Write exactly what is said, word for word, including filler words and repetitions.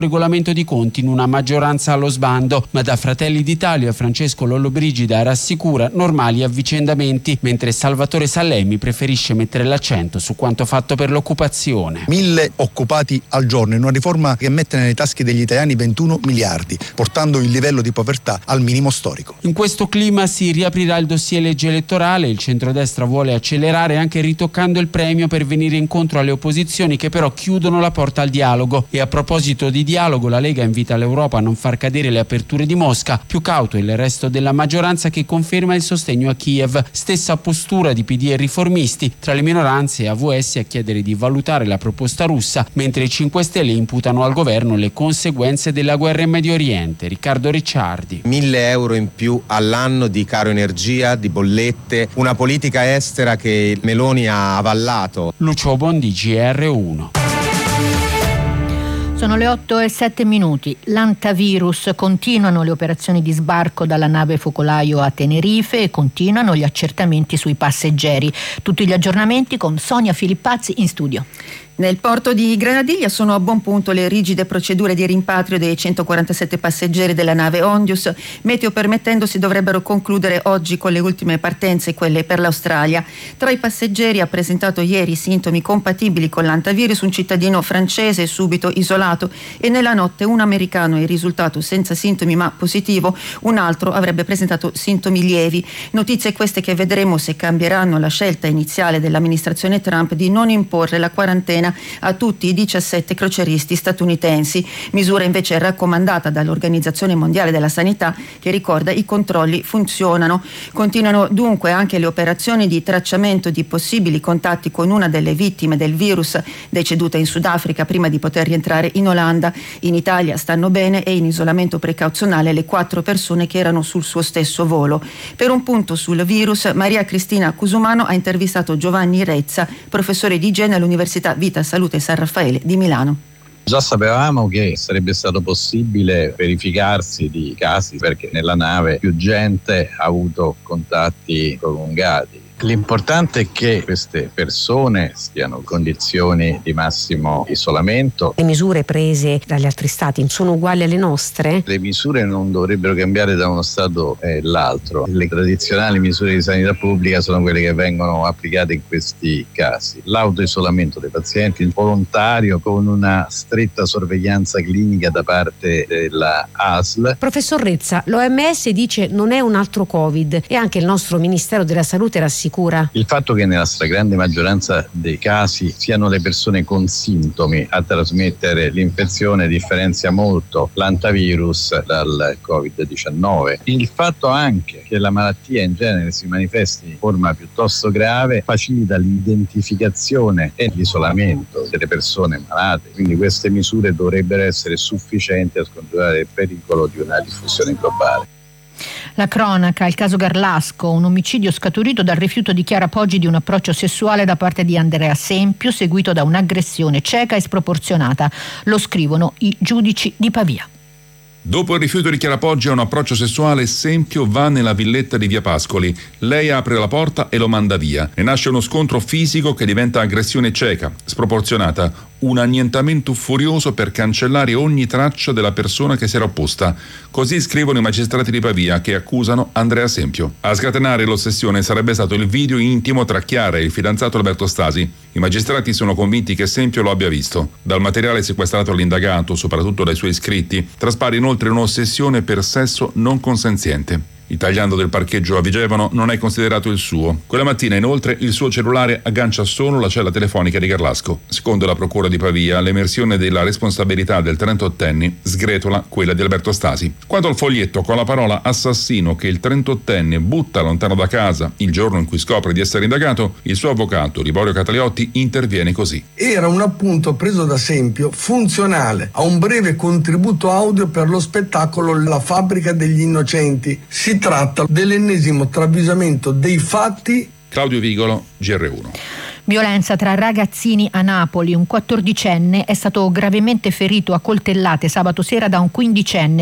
regolamento di conti in una maggioranza allo sbando, ma da Fratelli d'Italia Francesco Lollobrigida rassicura normali avvicendamenti, mentre Salvatore Sallemi preferisce mettere l'accento su quanto fatto per l'occupazione. Mille occupati al giorno in una riforma che mette nelle tasche degli italiani ventuno miliardi, portando il livello di povertà al minimo storico. In questo clima si riaprirà il dossier legge elettorale. Il centrodestra vuole accelerare anche ritoccando il premio per venire incontro alle opposizioni che però chiudono la porta al dialogo. E a proposito di dialogo, la Lega invita l'Europa a non far cadere le aperture di Mosca, più cauto il resto della maggioranza che conferma il sostegno a Kiev. Stessa postura di P D e riformisti, tra le minoranze A V S a chiedere di valutare la proposta russa, mentre i cinque Stelle imputano al governo le conseguenze della guerra in Medio Oriente. Riccardo Ricciardi. Mille euro in più all'anno di caro energia, di bollette, una politica estera che Meloni ha avallato. Lucio Bondi, G R uno. Sono le otto e sette minuti. L'antavirus, continuano le operazioni di sbarco dalla nave focolaio a Tenerife e continuano gli accertamenti sui passeggeri. Tutti gli aggiornamenti con Sonia Filippazzi in studio. Nel porto di Granadilia sono a buon punto le rigide procedure di rimpatrio dei centoquarantasette passeggeri della nave Ondius. Meteo permettendo si dovrebbero concludere oggi con le ultime partenze, quelle per l'Australia. Tra i passeggeri ha presentato ieri sintomi compatibili con l'antavirus un cittadino francese subito isolato e nella notte un americano è risultato senza sintomi ma positivo, un altro avrebbe presentato sintomi lievi. Notizie queste che vedremo se cambieranno la scelta iniziale dell'amministrazione Trump di non imporre la quarantena a tutti i diciassette crocieristi statunitensi, misura invece raccomandata dall'Organizzazione Mondiale della Sanità, che ricorda i controlli funzionano. Continuano dunque anche le operazioni di tracciamento di possibili contatti con una delle vittime del virus deceduta in Sudafrica prima di poter rientrare in Olanda. In Italia stanno bene e in isolamento precauzionale le quattro persone che erano sul suo stesso volo. Per un punto sul virus, Maria Cristina Cusumano ha intervistato Giovanni Rezza, professore di igiene all'Università Vita Salute San Raffaele di Milano. Già sapevamo che sarebbe stato possibile verificarsi di casi perché nella nave più gente ha avuto contatti prolungati. L'importante è che queste persone stiano in condizioni di massimo isolamento. Le misure prese dagli altri stati sono uguali alle nostre? Le misure non dovrebbero cambiare da uno stato all'altro. Le tradizionali misure di sanità pubblica sono quelle che vengono applicate in questi casi. L'autoisolamento dei pazienti volontario con una stretta sorveglianza clinica da parte della A S L. Professor Rezza, l'O M S dice non è un altro Covid e anche il nostro Ministero della Salute rassicura. Il fatto che nella stragrande maggioranza dei casi siano le persone con sintomi a trasmettere l'infezione differenzia molto l'antavirus dal covid diciannove. Il fatto anche che la malattia in genere si manifesti in forma piuttosto grave facilita l'identificazione e l'isolamento delle persone malate, quindi queste misure dovrebbero essere sufficienti a scongiurare il pericolo di una diffusione globale. La cronaca, il caso Garlasco, un omicidio scaturito dal rifiuto di Chiara Poggi di un approccio sessuale da parte di Andrea Sempio, seguito da un'aggressione cieca e sproporzionata. Lo scrivono i giudici di Pavia. Dopo il rifiuto di Chiara Poggi a un approccio sessuale, Sempio va nella villetta di Via Pascoli. Lei apre la porta e lo manda via. E nasce uno scontro fisico che diventa aggressione cieca, sproporzionata, un annientamento furioso per cancellare ogni traccia della persona che si era opposta. Così scrivono i magistrati di Pavia che accusano Andrea Sempio. A scatenare l'ossessione sarebbe stato il video intimo tra Chiara e il fidanzato Alberto Stasi. I magistrati sono convinti che Sempio lo abbia visto. Dal materiale sequestrato all'indagato, soprattutto dai suoi scritti, traspare inoltre un'ossessione per sesso non consenziente. Il tagliando del parcheggio a Vigevano non è considerato il suo. Quella mattina, inoltre, il suo cellulare aggancia solo la cella telefonica di Garlasco. Secondo la procura di Pavia, l'emersione della responsabilità del trentottenne sgretola quella di Alberto Stasi. Quando al foglietto con la parola assassino che il trentottenne butta lontano da casa il giorno in cui scopre di essere indagato, il suo avvocato Liborio Cataliotti interviene così. Era un appunto preso da Sempio funzionale a un breve contributo audio per lo spettacolo La fabbrica degli innocenti. Si tratta dell'ennesimo travisamento dei fatti. Claudio Vigolo, G R uno. Violenza tra ragazzini a Napoli. Un quattordicenne è stato gravemente ferito a coltellate sabato sera da un quindicenne